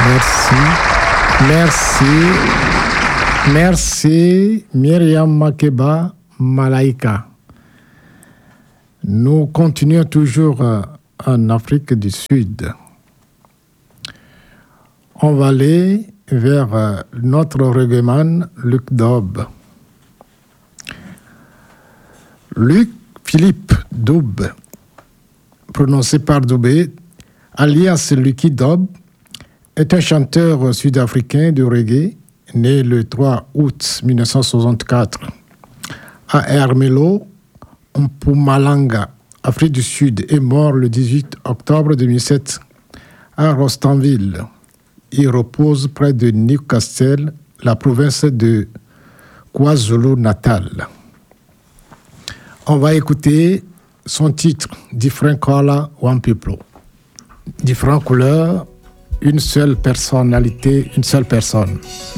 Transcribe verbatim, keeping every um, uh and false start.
Merci. Merci. Merci, Myriam Makeba Malaika. Nous continuons toujours en Afrique du Sud. On va aller vers notre reggaeman Luc Dube. Luc Philippe Dube, prononcé par Dubé, alias Lucky Dube, est un chanteur sud-africain de reggae né le trois août mille neuf cent soixante-quatre à Ermelo, Mpumalanga, Afrique du Sud, et mort le dix-huit octobre deux mille sept à Rostanville. Il repose près de Newcastle, la province de KwaZulu-Natal. On va écouter son titre, Different Color, One People. Différentes couleurs, une seule personnalité, une seule personne.